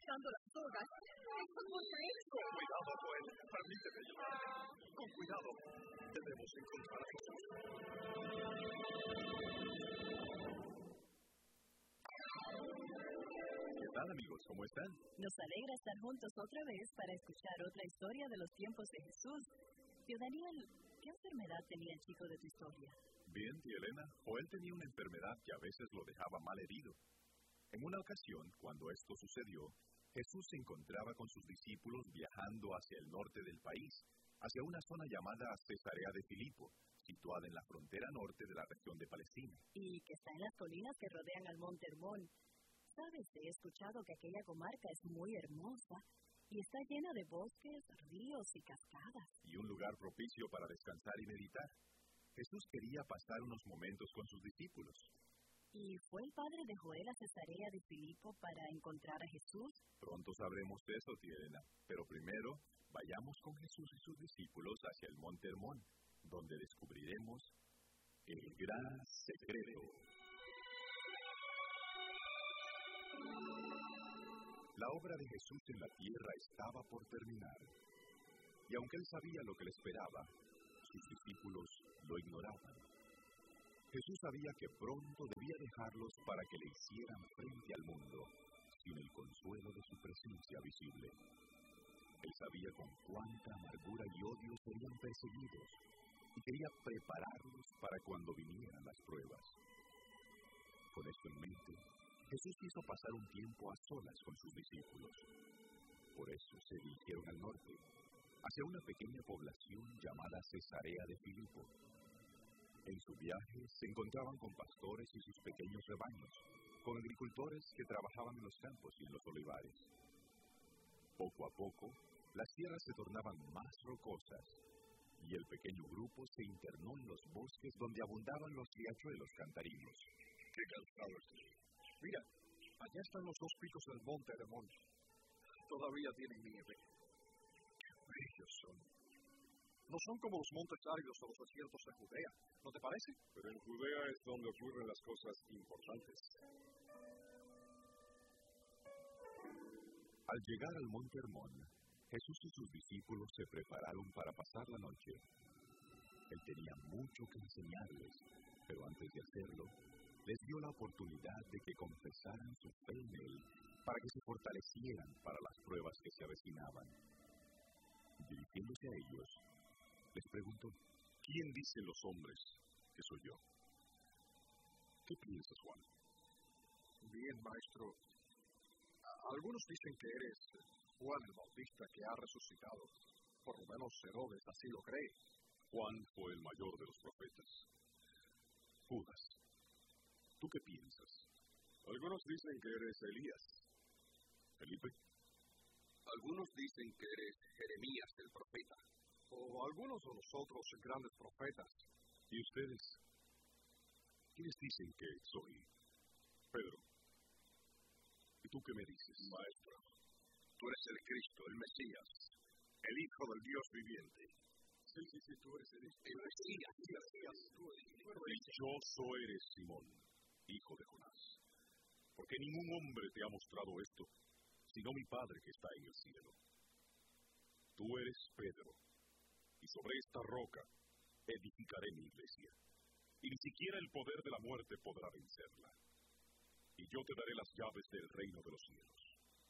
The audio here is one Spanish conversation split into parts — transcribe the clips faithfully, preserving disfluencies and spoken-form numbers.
pisando las sogas. ¡Esto es muy triste! Con cuidado, Joel. Permíteme llevarme. Con cuidado. Debemos encontrar a Jesús. ¿Qué tal, amigos? ¿Cómo están? Nos alegra estar juntos otra vez para escuchar otra historia de los tiempos de Jesús. Tío Daniel, ¿qué enfermedad tenía el chico de tu historia? Bien, tía Elena, Joel tenía una enfermedad que a veces lo dejaba mal herido. En una ocasión, cuando esto sucedió, Jesús se encontraba con sus discípulos viajando hacia el norte del país, hacia una zona llamada Cesarea de Filipo, situada en la frontera norte de la región de Palestina. Y que está en las colinas que rodean al Monte Hermón. Sabes, he escuchado que aquella comarca es muy hermosa y está llena de bosques, ríos y cascadas. Y un lugar propicio para descansar y meditar. Jesús quería pasar unos momentos con sus discípulos. ¿Y fue el padre de Joel a Cesarea de Filipo para encontrar a Jesús? Pronto sabremos de eso, tía Elena. Pero primero, vayamos con Jesús y sus discípulos hacia el Monte Hermón, donde descubriremos el gran secreto. La obra de Jesús en la tierra estaba por terminar. Y aunque él sabía lo que le esperaba, sus discípulos lo ignoraban. Jesús sabía que pronto debía dejarlos para que le hicieran frente al mundo, sin el consuelo de su presencia visible. Él sabía con cuánta amargura y odio serían perseguidos, y quería prepararlos para cuando vinieran las pruebas. Con esto en mente, Jesús quiso pasar un tiempo a solas con sus discípulos. Por eso se dirigieron al norte, hacia una pequeña población llamada Cesarea de Filipo. En su viaje se encontraban con pastores y sus pequeños rebaños, con agricultores que trabajaban en los campos y en los olivares. Poco a poco, las tierras se tornaban más rocosas, y el pequeño grupo se internó en los bosques donde abundaban los riachuelos cantarinos. ¡Qué cansado estoy! Mira, allá están los dos picos del Monte Hermón. Todavía tienen nieve. ¡Qué bellos son! No son como los montes áridos o los desiertos de Judea, ¿no te parece? Pero en Judea es donde ocurren las cosas importantes. Al llegar al Monte Hermón, Jesús y sus discípulos se prepararon para pasar la noche. Él tenía mucho que enseñarles, pero antes de hacerlo, les dio la oportunidad de que confesaran su fe en Él para que se fortalecieran para las pruebas que se avecinaban. Dirigiéndose a ellos, les preguntó: ¿quién dicen los hombres que soy yo? ¿Qué piensas, Juan? Bien, maestro. Algunos dicen que eres Juan el Bautista que ha resucitado. Por lo menos Herodes así lo cree. Juan fue el mayor de los profetas. Judas, ¿tú qué piensas? Algunos dicen que eres Elías. Felipe. Algunos dicen que eres Jeremías el profeta. O algunos de los otros grandes profetas. ¿Y ustedes? ¿Quiénes dicen que soy? Pedro. ¿Y tú qué me dices? Maestro, tú eres el Cristo, el Mesías, el Hijo del Dios viviente. Sí, sí, sí, tú eres el, el Mesías. El Mesías. Y yo soy eres Simón, hijo de Jonás. Porque ningún hombre te ha mostrado esto, sino mi Padre que está en el cielo. Tú eres Pedro, y sobre esta roca edificaré mi iglesia, y ni siquiera el poder de la muerte podrá vencerla. Y yo te daré las llaves del reino de los cielos.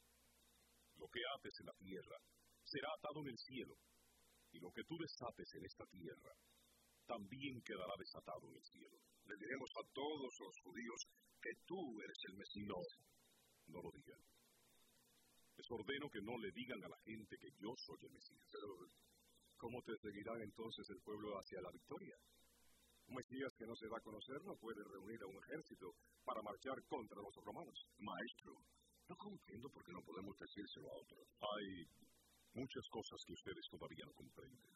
Lo que ates en la tierra será atado en el cielo, y lo que tú desates en esta tierra también quedará desatado en el cielo. Le diremos a todos los judíos que tú eres el Mesías. No, no lo digan. Les ordeno que no le digan a la gente que yo soy el Mesías. Pero, ¿cómo te seguirá entonces el pueblo hacia la victoria? Un Mesías que no se va a conocer no puede reunir a un ejército para marchar contra los romanos. Maestro, no comprendo por qué no podemos decírselo a otros. Hay muchas cosas que ustedes todavía no comprenden.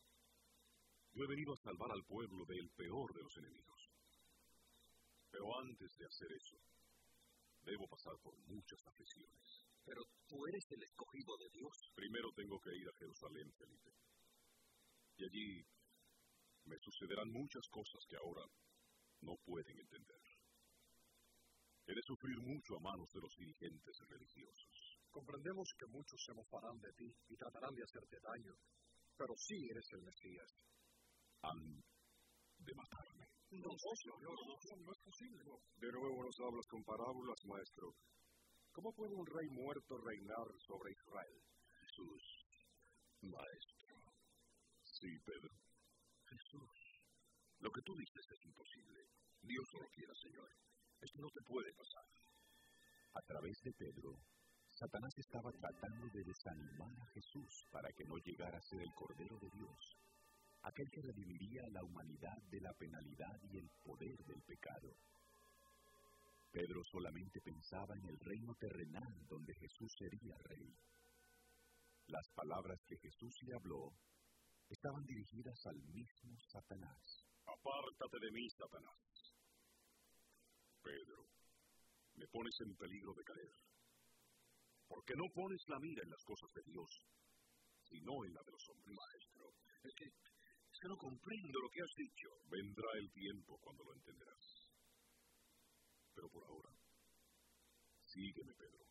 Yo he venido a salvar al pueblo del peor de los enemigos. Pero antes de hacer eso, debo pasar por muchas aflicciones. Pero tú eres el escogido de Dios. Primero tengo que ir a Jerusalén, Felipe. Y allí me sucederán muchas cosas que ahora no pueden entender. He de sufrir mucho a manos de los dirigentes religiosos. Comprendemos que muchos se mofarán de ti y tratarán de hacerte daño, pero sí eres el Mesías. Han de matarme. No, no, Señor, no, no es posible. De nuevo nos hablas con parábolas, maestro. ¿Cómo puede un rey muerto reinar sobre Israel? Jesús, maestro. Sí, Pedro. Jesús. Lo que tú dices es imposible. Dios no lo quiera, Señor. Esto no te puede pasar. A través de Pedro, Satanás estaba tratando de desanimar a Jesús para que no llegara a ser el Cordero de Dios, aquel que redimiría a la humanidad de la penalidad y el poder del pecado. Pedro solamente pensaba en el reino terrenal donde Jesús sería rey. Las palabras que Jesús le habló estaban dirigidas al mismo Satanás. Apártate de mí, Satanás. Pedro, me pones en peligro de caer. Porque no pones la mira en las cosas de Dios, sino en la de los hombres. Maestro, es que, es que no comprendo lo que has dicho. Vendrá el tiempo cuando lo entenderás. Pero por ahora, sígueme, Pedro.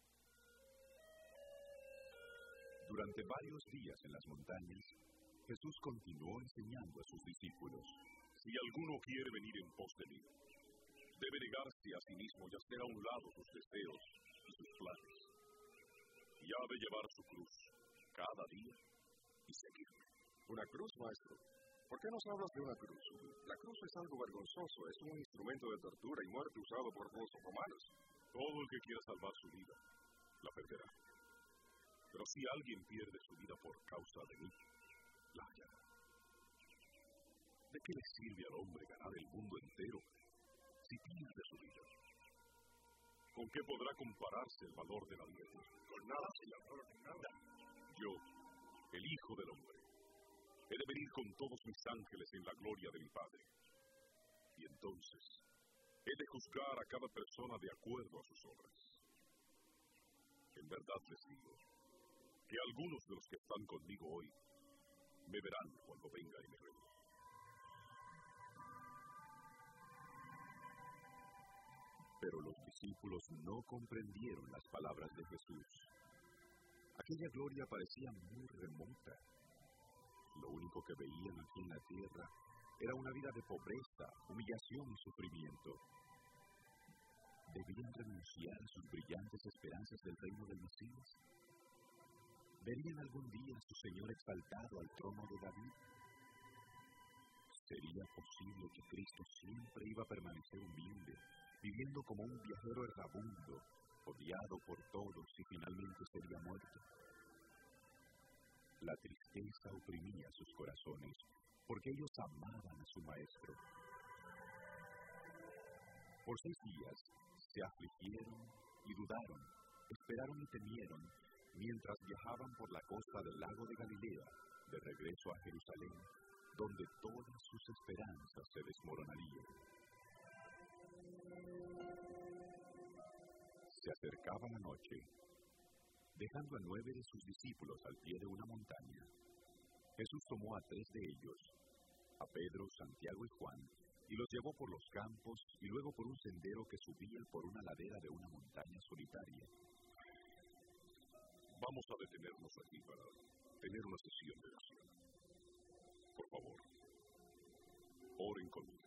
Durante varios días en las montañas, Jesús continuó enseñando a sus discípulos. Si alguno quiere venir en pos de mí, debe negarse a sí mismo y hacer a un lado sus deseos y sus planes. Y ha de llevar su cruz cada día y seguirme. ¿Una cruz, maestro? ¿Por qué nos hablas de una cruz? La cruz es algo vergonzoso, es un instrumento de tortura y muerte usado por los romanos. Todo el que quiera salvar su vida, la perderá. Pero si alguien pierde su vida por causa de mí, la hallará. ¿De qué le sirve al hombre ganar el mundo entero si pierde su vida? ¿Con qué podrá compararse el valor de la vida? Con nada, Señor, con nada. Yo, el Hijo del Hombre, he de venir con todos mis ángeles en la gloria de mi Padre. Y entonces, he de juzgar a cada persona de acuerdo a sus obras. En verdad les digo, que algunos de los que están conmigo hoy, me verán cuando venga en mi reino. Pero los discípulos no comprendieron las palabras de Jesús. Aquella gloria parecía muy remota. Lo único que veían aquí en la tierra era una vida de pobreza, humillación y sufrimiento. ¿Debían renunciar a sus brillantes esperanzas del reino del Mesías? ¿Verían algún día a su Señor exaltado al trono de David? ¿Sería posible que Cristo siempre iba a permanecer humilde, viviendo como un viajero errabundo, odiado por todos y finalmente sería muerto? La tristeza oprimía sus corazones, porque ellos amaban a su Maestro. Por seis días se afligieron y dudaron, esperaron y temieron, mientras viajaban por la costa del lago de Galilea, de regreso a Jerusalén, donde todas sus esperanzas se desmoronarían. Se acercaba la noche. Dejando a nueve de sus discípulos al pie de una montaña, Jesús tomó a tres de ellos, a Pedro, Santiago y Juan, y los llevó por los campos y luego por un sendero que subía por una ladera de una montaña solitaria. Vamos a detenernos aquí para tener una sesión de oración. Por favor, oren conmigo.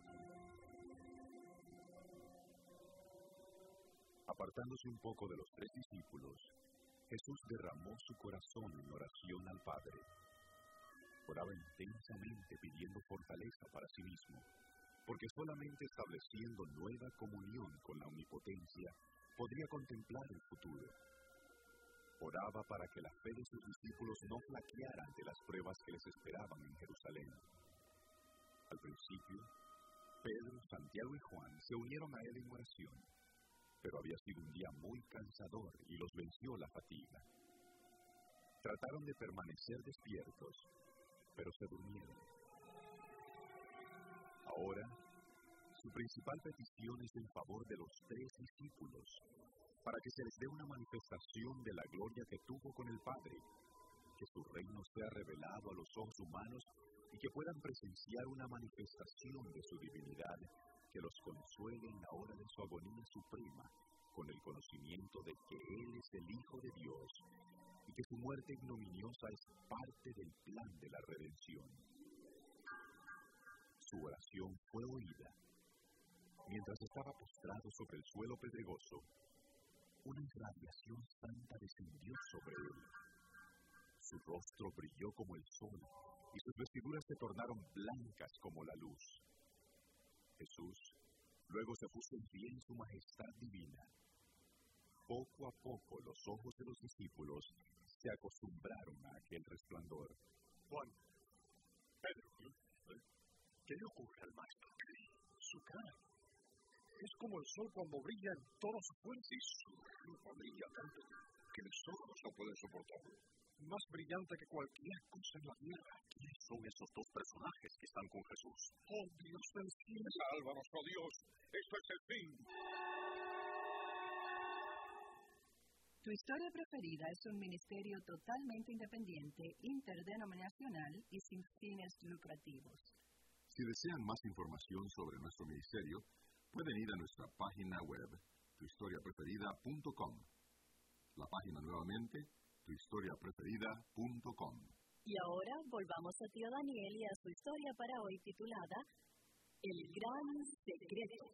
Apartándose un poco de los tres discípulos, Jesús derramó su corazón en oración al Padre. Oraba intensamente pidiendo fortaleza para sí mismo, porque solamente estableciendo nueva comunión con la omnipotencia podría contemplar el futuro. Oraba para que la fe de sus discípulos no flaqueara ante las pruebas que les esperaban en Jerusalén. Al principio, Pedro, Santiago y Juan se unieron a él en oración, pero había sido un día muy cansador y los venció la fatiga. Trataron de permanecer despiertos, pero se durmieron. Ahora, su principal petición es en favor de los tres discípulos, para que se les dé una manifestación de la gloria que tuvo con el Padre, que su reino sea revelado a los ojos humanos y que puedan presenciar una manifestación de su divinidad que los consuele en la hora de su agonía suprema con el conocimiento de que Él es el Hijo de Dios y que su muerte ignominiosa es parte del plan de la redención. Su oración fue oída. Mientras estaba postrado sobre el suelo pedregoso, una irradiación santa descendió sobre él. Su rostro brilló como el sol y sus vestiduras se tornaron blancas como la luz. Jesús luego se puso en pie en su majestad divina. Poco a poco los ojos de los discípulos se acostumbraron a aquel resplandor. Juan, Pedro, ¿qué le ocurre al maestro? Su cara es como el sol cuando brilla en toda su fuerza, y su ropa brilla tanto que los ojos no pueden soportarlo. Más brillante que cualquier cosa en la tierra. ¿Quiénes son esos dos personajes que están con Jesús? ¡Oh, Dios del cielo! ¡Sálvanos, oh Dios! ¡Esto es el fin! Tu Historia Preferida es un ministerio totalmente independiente, interdenominacional y sin fines lucrativos. Si desean más información sobre nuestro ministerio, pueden ir a nuestra página web, tu historia preferida punto com. La página nuevamente, tu historia preferida punto com. Y ahora volvamos a tío Daniel y a su historia para hoy titulada El Gran Secreto.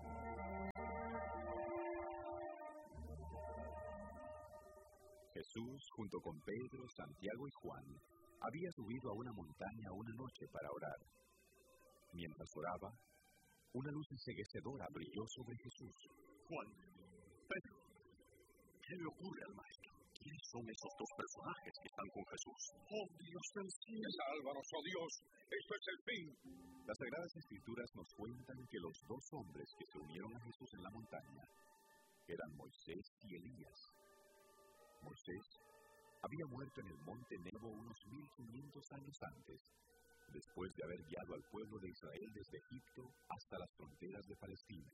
Jesús, junto con Pedro, Santiago y Juan, había subido a una montaña una noche para orar. Mientras oraba, una luz enceguecedora brilló sobre Jesús. Juan, Pedro, ¿qué le ocurre al maestro? ¿Quiénes son esos dos personajes que están con Jesús? ¡Oh, Dios del cielo! ¡Sálvanos, oh Dios! ¡Esto es el fin! Las Sagradas Escrituras nos cuentan que los dos hombres que se unieron a Jesús en la montaña eran Moisés y Elías. Moisés había muerto en el monte Nebo unos mil quinientos años antes, después de haber guiado al pueblo de Israel desde Egipto hasta las fronteras de Palestina.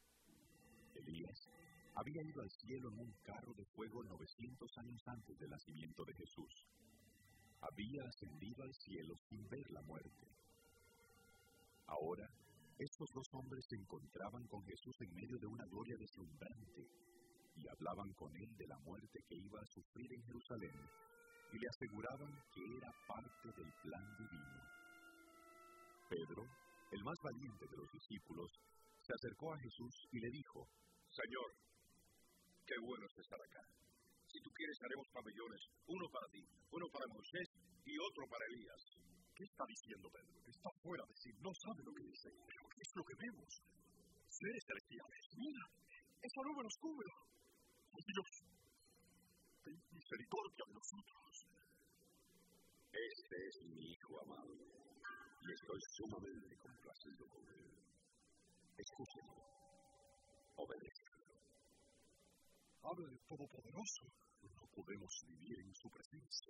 Elías había ido al cielo en un carro de fuego novecientos años antes del nacimiento de Jesús. Había ascendido al cielo sin ver la muerte. Ahora, estos dos hombres se encontraban con Jesús en medio de una gloria deslumbrante y hablaban con él de la muerte que iba a sufrir en Jerusalén y le aseguraban que era parte del plan divino. Pedro, el más valiente de los discípulos, se acercó a Jesús y le dijo: Señor, qué bueno es estar acá. Si tú quieres, haremos pabellones, uno para ti, uno para Moisés y otro para Elías. ¿Qué está diciendo Pedro? Está fuera de sí, no sabe lo que dice. ¿Pero qué es lo que vemos? Seres celestiales. Mira, esa nube nos cubre. ¡Oh, Dios! Ten misericordia de nosotros. Este es mi Hijo amado, y estoy sumamente complacido con él. Escúchenlo. Obedézcanlo. Habla del Todopoderoso. No podemos vivir en su presencia.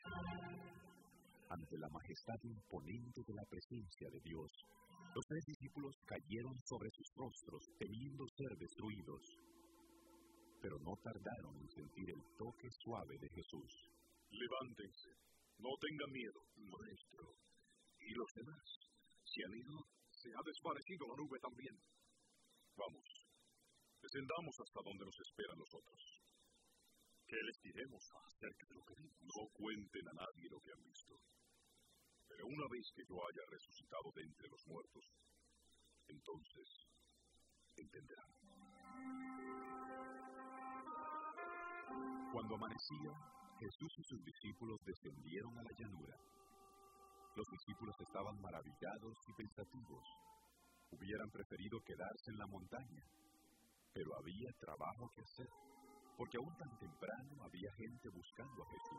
Ante la majestad imponente de la presencia de Dios, los tres discípulos cayeron sobre sus rostros, temiendo ser destruidos. Pero no tardaron en sentir el toque suave de Jesús. Levántense, no tengan miedo, maestro. ¿Y los demás? ¿Se han ido? Se ha desvanecido la nube también. Vamos, descendamos hasta donde nos esperan nosotros. ¿Qué les diremos acerca de lo que vimos? No cuenten a nadie lo que han visto. Pero una vez que yo haya resucitado de entre los muertos, entonces entenderán. Cuando amanecía, Jesús y sus discípulos descendieron a la llanura. Los discípulos estaban maravillados y pensativos. Hubieran preferido quedarse en la montaña, pero había trabajo que hacer, porque aún tan temprano había gente buscando a Jesús.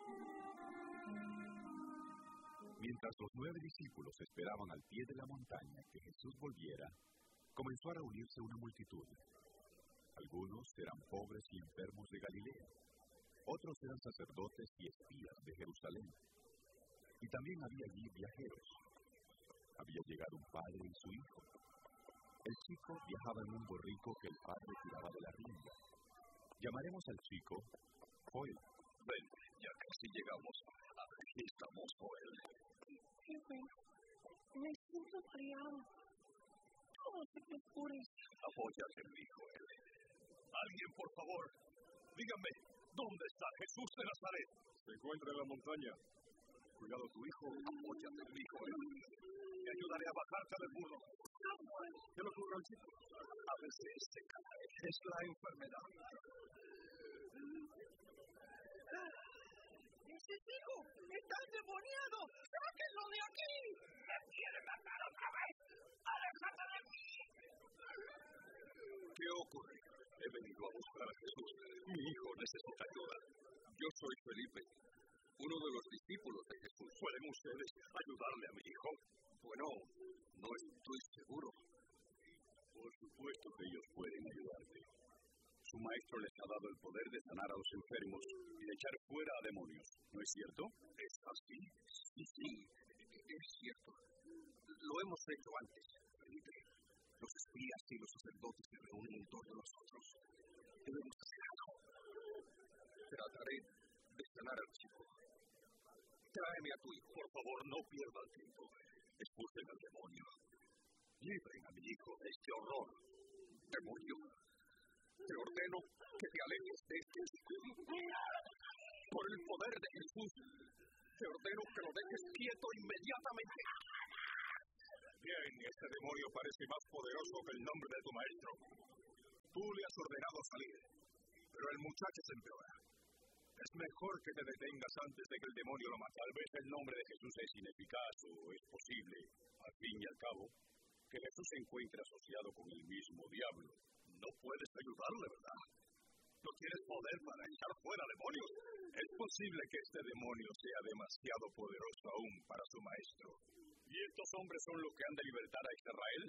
Mientras los nueve discípulos esperaban al pie de la montaña que Jesús volviera, comenzó a reunirse una multitud. Algunos eran pobres y enfermos de Galilea, otros eran sacerdotes y espías de Jerusalén. Y también había allí viajeros. Había llegado un padre y su hijo. El chico viajaba en un borrico que el padre tiraba de la rienda. Llamaremos al chico Joel. Ven, ya casi llegamos. Aquí estamos, Joel. Jefe, me siento mareado. ¿Cómo se te ocurre? Apóyate en mí, Joel. Alguien, por favor, díganme, ¿dónde está Jesús de Nazaret? Se encuentra en la montaña. Cuidado tu hijo, apóyate en mi hijo. Te ayudaré a bajarte del burro. ¿Qué le ocurre al chico? A veces se cae. Es la enfermedad. ¡Ese hijo está endemoniado! ¡Sáquenlo de aquí! ¡Me quiere matar otra vez! ¡Aléjate de mí! ¿Qué ocurre? He venido a buscar a Jesús. Mi hijo necesita ayuda. Yo soy Felipe, uno de los discípulos de Jesús. ¿Pueden ustedes ayudarle a mi hijo? Bueno, no estoy seguro. Por supuesto que ellos pueden ayudarte. Su maestro les ha dado el poder de sanar a los enfermos y de echar fuera a demonios, ¿no es cierto? ¿Es así? Sí, sí, es cierto. Lo hemos hecho antes, Felipe. Los espías y los sacerdotes se reúnen en torno a nosotros. Debemos hacer algo. Trataré de sanar al chico. Tráeme a tu hijo. Por favor, no pierda el tiempo. Expulsen al demonio. Libren a mi hijo de este horror. Demonio, te ordeno que te alejes de este chico. Por el poder de Jesús, te ordeno que lo dejes quieto inmediatamente. Bien, este demonio parece más poderoso que el nombre de tu maestro. Tú le has ordenado salir, pero el muchacho se empeora. Es mejor que te detengas antes de que el demonio lo mate. Tal vez el nombre de Jesús es ineficaz o es posible, al fin y al cabo, que Jesús se encuentre asociado con el mismo diablo. No puedes ayudarle, ¿verdad? No tienes poder para echar fuera demonios. Es posible que este demonio sea demasiado poderoso aún para su maestro. ¿Y estos hombres son los que han de libertar a Israel?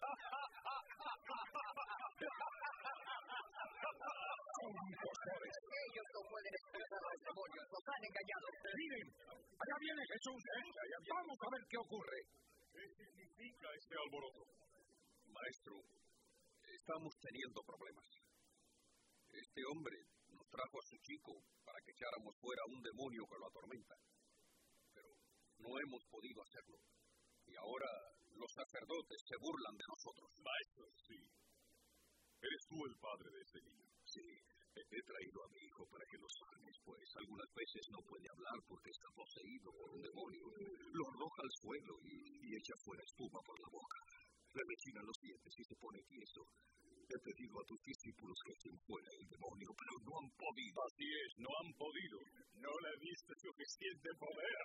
Son impostores. Ellos no pueden expulsar a los demonios. Nos han engañado. Miren, allá viene Jesús, ¿eh? Vamos a ver qué ocurre. ¿Qué significa este alboroto? Maestro, estamos teniendo problemas. Este hombre nos trajo a su chico para que echáramos fuera a un demonio que lo atormenta. Pero no hemos podido hacerlo. Y ahora los sacerdotes se burlan de nosotros. Maestro, sí. ¿Eres tú el padre de este niño? Sí, he traído a mi hijo para que lo sanes, pues algunas veces no puede hablar porque está poseído por un demonio. Lo arroja al suelo y, y echa fuera espuma por la boca. Le rechinan los dientes y se pone tieso. He pedido a tus discípulos que echen fuera el demonio, pero no han podido. Así es, no han podido. No le diste suficiente poder.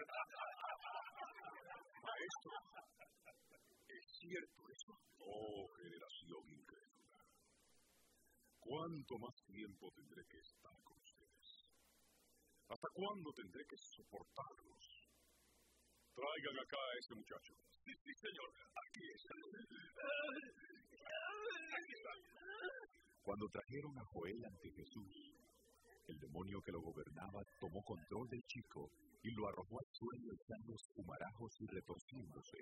Maestro, ¿es cierto eso? Oh, generación incrédula. ¿Cuánto más tiempo tendré que estar con ustedes? ¿Hasta cuándo tendré que soportarlos? Traigan acá a este muchacho. Sí, sí, señor. Aquí está. Cuando trajeron a Joel ante Jesús, el demonio que lo gobernaba tomó control del chico y lo arrojó al suelo echando espumarajos y retorciéndose.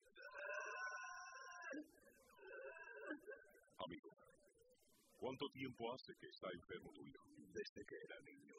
Amigo, ¿cuánto tiempo hace que está enfermo tu hijo? Desde que era niño.